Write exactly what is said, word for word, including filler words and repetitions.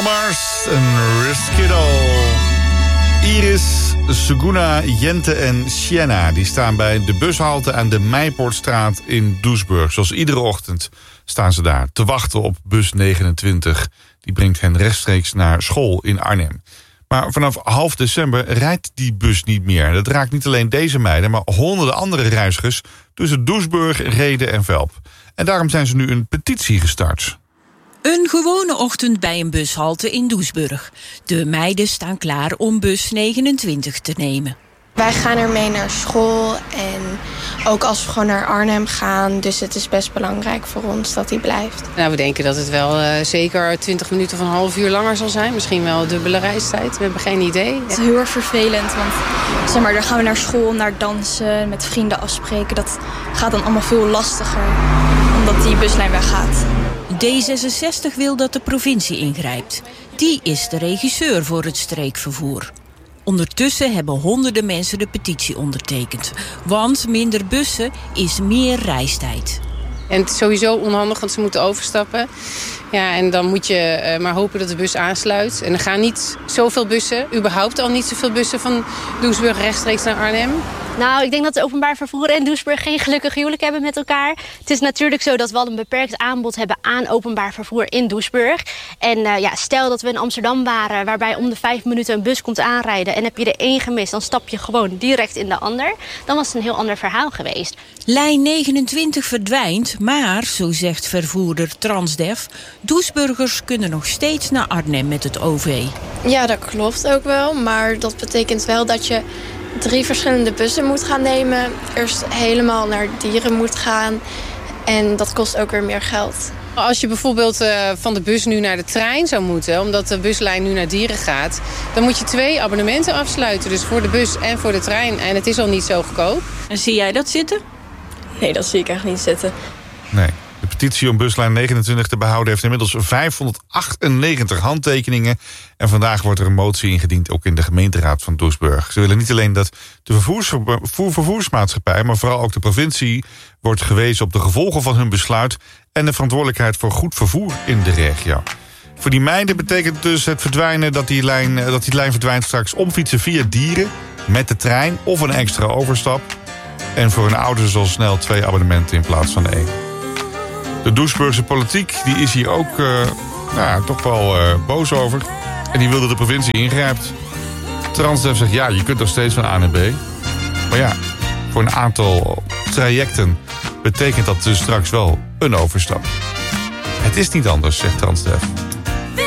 Mars en Risk It All. Iris, Suguna, Jente en Sienna die staan bij de bushalte aan de Meipoortstraat in Doesburg. Zoals iedere ochtend staan ze daar te wachten op bus negenentwintig. Die brengt hen rechtstreeks naar school in Arnhem. Maar vanaf half december rijdt die bus niet meer. Dat raakt niet alleen deze meiden, maar honderden andere reizigers tussen Doesburg, Rheden en Velp. En daarom zijn ze nu een petitie gestart. Een gewone ochtend bij een bushalte in Doesburg. De meiden staan klaar om bus negenentwintig te nemen. Wij gaan ermee naar school en ook als we gewoon naar Arnhem gaan. Dus het is best belangrijk voor ons dat die blijft. Nou, we denken dat het wel uh, zeker twintig minuten of een half uur langer zal zijn. Misschien wel dubbele reistijd. We hebben geen idee. Het is heel erg vervelend, want zeg maar, daar gaan we naar school, naar dansen, met vrienden afspreken. Dat gaat dan allemaal veel lastiger, omdat die buslijn weggaat. D zesenzestig wil dat de provincie ingrijpt. Die is de regisseur voor het streekvervoer. Ondertussen hebben honderden mensen de petitie ondertekend. Want minder bussen is meer reistijd. En het is sowieso onhandig, want ze moeten overstappen. Ja, en dan moet je uh, maar hopen dat de bus aansluit. En er gaan niet zoveel bussen, überhaupt al niet zoveel bussen van Doesburg rechtstreeks naar Arnhem. Nou, ik denk dat het openbaar vervoer en Doesburg geen gelukkig huwelijk hebben met elkaar. Het is natuurlijk zo dat we al een beperkt aanbod hebben aan openbaar vervoer in Doesburg. En uh, ja, stel dat we in Amsterdam waren, waarbij om de vijf minuten een bus komt aanrijden en heb je er één gemist, dan stap je gewoon direct in de ander. Dan was het een heel ander verhaal geweest. Lijn negenentwintig verdwijnt, maar, zo zegt vervoerder Transdev, Doesburgers kunnen nog steeds naar Arnhem met het O V. Ja, dat klopt ook wel, maar dat betekent wel dat je drie verschillende bussen moet gaan nemen. Eerst helemaal naar Dieren moet gaan en dat kost ook weer meer geld. Als je bijvoorbeeld uh, van de bus nu naar de trein zou moeten, omdat de buslijn nu naar Dieren gaat, dan moet je twee abonnementen afsluiten. Dus voor de bus en voor de trein. En het is al niet zo goedkoop. En zie jij dat zitten? Nee, dat zie ik echt niet zitten. Nee. De petitie om buslijn negenentwintig te behouden heeft inmiddels vijfhonderdachtennegentig handtekeningen. En vandaag wordt er een motie ingediend, ook in de gemeenteraad van Doesburg. Ze willen niet alleen dat de vervoers, vervoersmaatschappij, maar vooral ook de provincie wordt gewezen op de gevolgen van hun besluit en de verantwoordelijkheid voor goed vervoer in de regio. Voor die meiden betekent dus het verdwijnen dat die lijn, dat die lijn verdwijnt straks omfietsen via Dieren met de trein of een extra overstap. En voor hun ouders al snel twee abonnementen in plaats van één. De Doesburgse politiek die is hier ook uh, nou ja, toch wel uh, boos over. En die wil dat de provincie ingrijpt. Transdev zegt ja, je kunt nog steeds van A naar B. Maar ja, voor een aantal trajecten betekent dat dus straks wel een overstap. Het is niet anders, zegt Transdev.